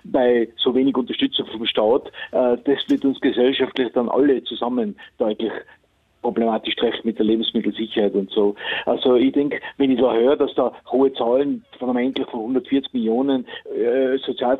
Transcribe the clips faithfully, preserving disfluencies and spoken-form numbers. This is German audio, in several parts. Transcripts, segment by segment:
bei so wenig Unterstützung vom Staat, äh, das wird uns gesellschaftlich dann alle zusammen deutlich problematisch treffen mit der Lebensmittelsicherheit und so. Also ich denke, wenn ich da höre, dass da hohe Zahlen vermeintlich von hundertvierzig Millionen äh,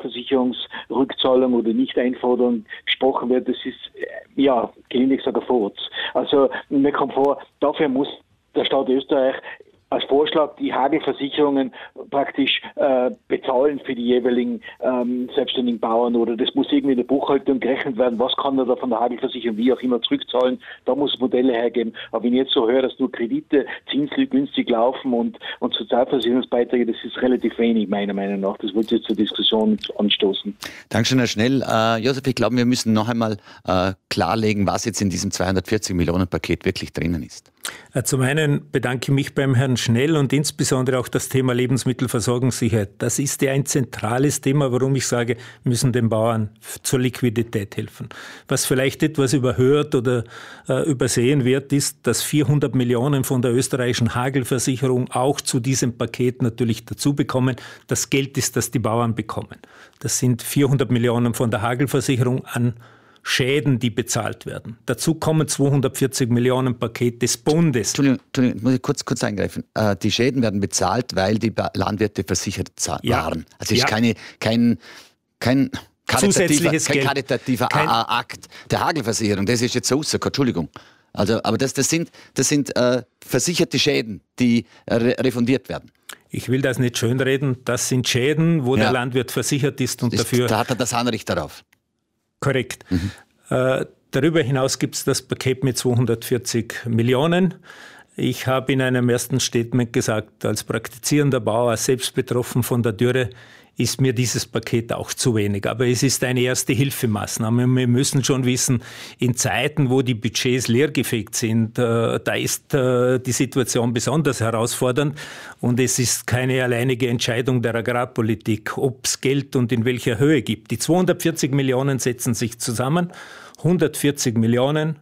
Sozialversicherungsrückzahlung oder Nicht-Einforderung gesprochen wird, das ist, äh, ja, gelinde ich sage, Furz. Also mir kommt vor, dafür muss der Staat Österreich als Vorschlag die Hagelversicherungen praktisch äh, bezahlen für die jeweiligen ähm, selbstständigen Bauern, oder das muss irgendwie in der Buchhaltung gerechnet werden, was kann er da von der Hagelversicherung wie auch immer zurückzahlen, da muss es Modelle hergeben. Aber wenn ich jetzt so höre, dass nur Kredite zinsgünstig laufen und, und Sozialversicherungsbeiträge, das ist relativ wenig meiner Meinung nach. Das wollte ich jetzt zur Diskussion anstoßen. Dankeschön, Herr Schnell. Äh, Josef, ich glaube, wir müssen noch einmal äh, klarlegen, was jetzt in diesem zweihundertvierzig Millionen Paket wirklich drinnen ist. Zum einen bedanke ich mich beim Herrn Schnell und insbesondere auch das Thema Lebensmittelversorgungssicherheit. Das ist ja ein zentrales Thema, warum ich sage, wir müssen den Bauern zur Liquidität helfen. Was vielleicht etwas überhört oder äh, übersehen wird, ist, dass vierhundert Millionen von der österreichischen Hagelversicherung auch zu diesem Paket natürlich dazu bekommen. Das Geld ist, das die Bauern bekommen. Das sind vierhundert Millionen von der Hagelversicherung an Schäden, die bezahlt werden. Dazu kommen zweihundertvierzig Millionen Paket des Bundes. Entschuldigung, Entschuldigung, muss ich kurz, kurz eingreifen. Äh, die Schäden werden bezahlt, weil die Landwirte versichert ja. waren. Also es ist ja. keine, kein, kein karitativer, kein karitativer kein Akt der Hagelversicherung. Das ist jetzt so rausgekommen. Entschuldigung. Also, aber das, das sind, das sind äh, versicherte Schäden, die re refundiert werden. Ich will das nicht schönreden. Das sind Schäden, wo ja. der Landwirt versichert ist und ist, dafür... Da hat er das Anrecht darauf. Korrekt. Mhm. Äh, darüber hinaus gibt es das Paket mit zweihundertvierzig Millionen. Ich habe in einem ersten Statement gesagt, als praktizierender Bauer, selbst betroffen von der Dürre, ist mir dieses Paket auch zu wenig. Aber es ist eine erste Hilfemaßnahme. Wir müssen schon wissen, in Zeiten, wo die Budgets leergefegt sind, äh, da ist äh, die Situation besonders herausfordernd. Und es ist keine alleinige Entscheidung der Agrarpolitik, ob es Geld und in welcher Höhe gibt. Die zweihundertvierzig Millionen setzen sich zusammen. hundertvierzig Millionen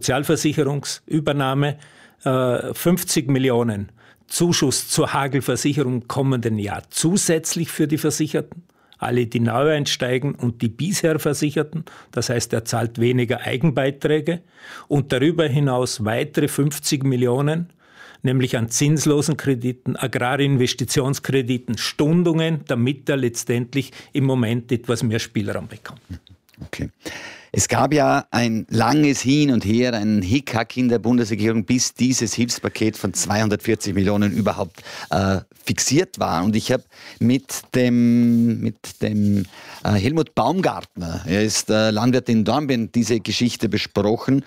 Sozialversicherungsübernahme, äh, fünfzig Millionen Zuschuss zur Hagelversicherung im kommenden Jahr zusätzlich für die Versicherten, alle, die neu einsteigen und die bisher Versicherten. Das heißt, er zahlt weniger Eigenbeiträge und darüber hinaus weitere fünfzig Millionen, nämlich an zinslosen Krediten, Agrarinvestitionskrediten, Stundungen, damit er letztendlich im Moment etwas mehr Spielraum bekommt. Okay. Es gab ja ein langes Hin und Her, einen Hickhack in der Bundesregierung, bis dieses Hilfspaket von zweihundertvierzig Millionen überhaupt äh, fixiert war. Und ich habe mit dem, mit dem äh, Helmut Baumgartner, er ist äh, Landwirt in Dornbirn, diese Geschichte besprochen.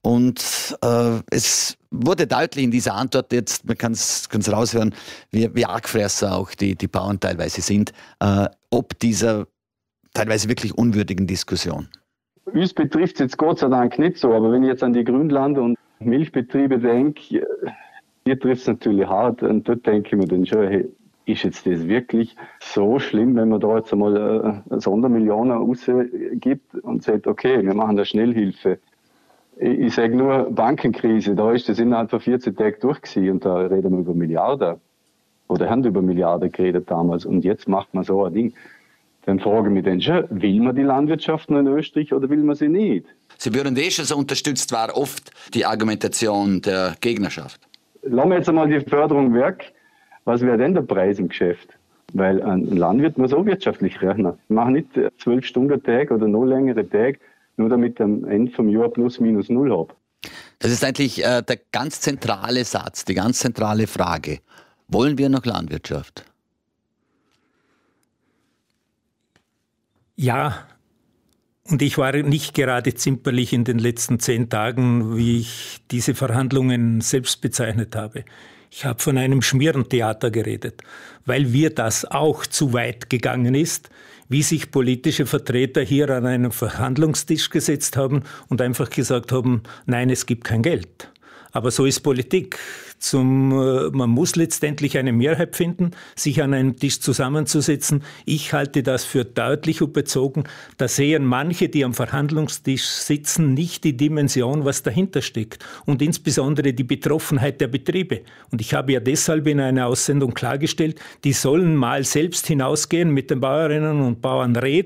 Und äh, es wurde deutlich in dieser Antwort, jetzt, man kann es raushören, wie, wie Argfresser auch die, die Bauern teilweise sind, äh, ob dieser teilweise wirklich unwürdigen Diskussion. Uns betrifft es jetzt Gott sei Dank nicht so, aber wenn ich jetzt an die Grünland- und Milchbetriebe denke, hier trifft es natürlich hart und dort denke ich mir dann schon, hey, ist jetzt das wirklich so schlimm, wenn man da jetzt einmal eine Sondermillion rausgibt und sagt, okay, wir machen da Schnellhilfe. Ich, ich sage nur Bankenkrise, da ist das innerhalb von vierzehn Tagen durch gewesen und da reden wir über Milliarden oder haben über Milliarden geredet damals und jetzt macht man so ein Ding. Dann frage ich mich dann schon, will man die Landwirtschaft noch in Österreich oder will man sie nicht? Sie würden eh schon so unterstützt, war oft die Argumentation der Gegnerschaft. Lassen wir jetzt einmal die Förderung weg. Was wäre denn der Preis im Geschäft? Weil ein Landwirt muss auch wirtschaftlich rechnen. Ich mache nicht zwölf Stunden Tag oder noch längere Tag, nur damit ich am Ende vom Jahr plus minus null habe. Das ist eigentlich äh, der ganz zentrale Satz, die ganz zentrale Frage. Wollen wir noch Landwirtschaft? Ja, und ich war nicht gerade zimperlich in den letzten zehn Tagen, wie ich diese Verhandlungen selbst bezeichnet habe. Ich habe von einem Schmierentheater geredet, weil mir das auch zu weit gegangen ist, wie sich politische Vertreter hier an einen Verhandlungstisch gesetzt haben und einfach gesagt haben, nein, es gibt kein Geld. Aber so ist Politik. Zum, äh, man muss letztendlich eine Mehrheit finden, sich an einem Tisch zusammenzusetzen. Ich halte das für deutlich überzogen. Da sehen manche, die am Verhandlungstisch sitzen, nicht die Dimension, was dahinter steckt. Und insbesondere die Betroffenheit der Betriebe. Und ich habe ja deshalb in einer Aussendung klargestellt, die sollen mal selbst hinausgehen, mit den Bäuerinnen und Bauern reden.